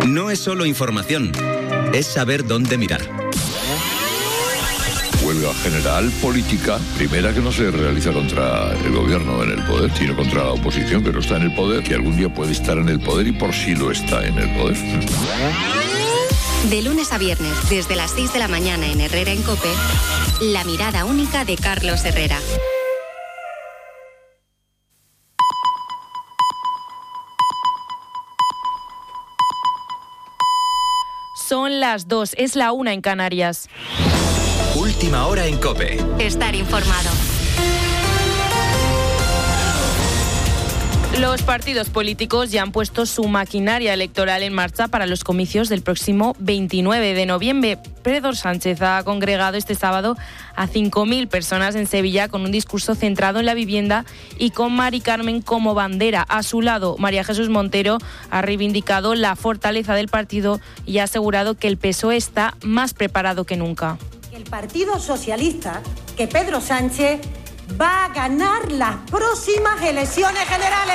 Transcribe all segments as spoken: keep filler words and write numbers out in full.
No es solo información, es saber dónde mirar. Huelga general política, primera que no se realiza contra el gobierno en el poder, sino contra la oposición que no está en el poder, que algún día puede estar en el poder y por sí lo está en el poder. De lunes a viernes, desde las seis de la mañana en Herrera en COPE, la mirada única de Carlos Herrera. Son las dos, es la una en Canarias. Última hora en COPE. Estar informado. Los partidos políticos ya han puesto su maquinaria electoral en marcha para los comicios del próximo veintinueve de noviembre. Pedro Sánchez ha congregado este sábado a cinco mil personas en Sevilla con un discurso centrado en la vivienda y con Mari Carmen como bandera. A su lado, María Jesús Montero ha reivindicado la fortaleza del partido y ha asegurado que el P S O E está más preparado que nunca. El Partido Socialista, que Pedro Sánchez va a ganar las próximas elecciones generales.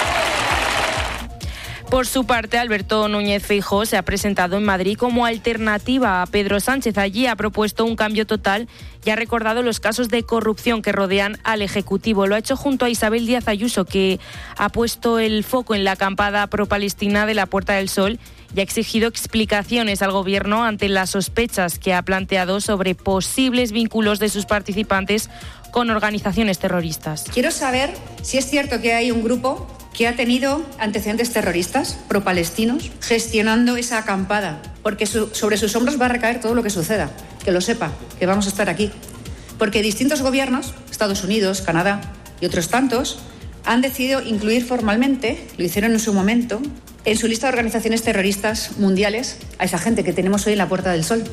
Por su parte, Alberto Núñez Feijóo se ha presentado en Madrid como alternativa a Pedro Sánchez. Allí ha propuesto un cambio total y ha recordado los casos de corrupción que rodean al Ejecutivo. Lo ha hecho junto a Isabel Díaz Ayuso, que ha puesto el foco en la acampada pro-palestina de la Puerta del Sol y ha exigido explicaciones al Gobierno ante las sospechas que ha planteado sobre posibles vínculos de sus participantes con organizaciones terroristas. Quiero saber si es cierto que hay un grupo que ha tenido antecedentes terroristas pro-palestinos gestionando esa acampada, porque su, sobre sus hombros va a recaer todo lo que suceda, que lo sepa, que vamos a estar aquí. Porque distintos gobiernos, Estados Unidos, Canadá y otros tantos, han decidido incluir formalmente, lo hicieron en su momento, en su lista de organizaciones terroristas mundiales a esa gente que tenemos hoy en la Puerta del Sol.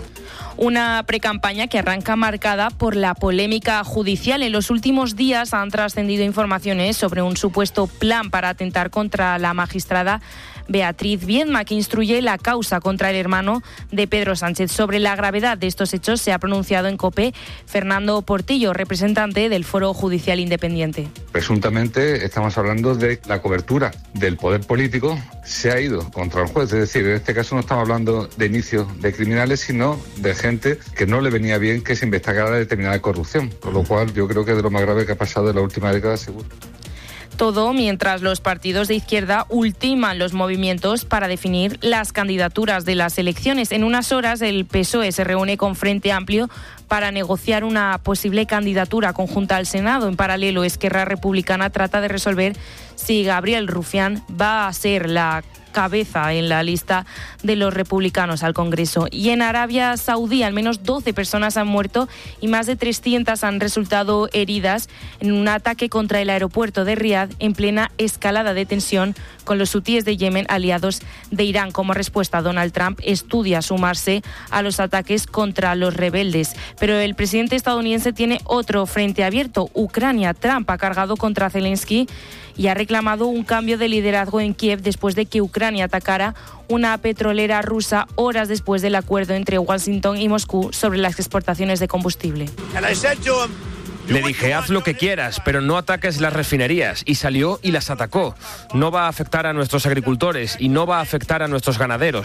Una precampaña que arranca marcada por la polémica judicial. En los últimos días han trascendido informaciones sobre un supuesto plan para atentar contra la magistrada Beatriz Viedma, que instruye la causa contra el hermano de Pedro Sánchez. Sobre la gravedad de estos hechos se ha pronunciado en COPE Fernando Portillo, representante del Foro Judicial Independiente. Presuntamente estamos hablando de la cobertura del poder político se ha ido contra el juez. Es decir, en este caso no estamos hablando de inicios de criminales, sino de gente que no le venía bien que se investigara determinada corrupción. Con lo cual yo creo que es de lo más grave que ha pasado en la última década, seguro. Todo mientras los partidos de izquierda ultiman los movimientos para definir las candidaturas de las elecciones. En unas horas el P S O E se reúne con Frente Amplio para negociar una posible candidatura conjunta al Senado. En paralelo, Esquerra Republicana trata de resolver si Gabriel Rufián va a ser la cabeza en la lista de los republicanos al Congreso. Y en Arabia Saudí al menos doce personas han muerto y más de trescientas han resultado heridas en un ataque contra el aeropuerto de Riad en plena escalada de tensión con los hutíes de Yemen, aliados de Irán. Como respuesta, Donald Trump estudia sumarse a los ataques contra los rebeldes. Pero el presidente estadounidense tiene otro frente abierto, Ucrania. Trump ha cargado contra Zelensky y ha reclamado un cambio de liderazgo en Kiev después de que Ucrania atacara una petrolera rusa horas después del acuerdo entre Washington y Moscú sobre las exportaciones de combustible. Le dije, haz lo que quieras, pero no ataques las refinerías. Y salió y las atacó. No va a afectar a nuestros agricultores y no va a afectar a nuestros ganaderos.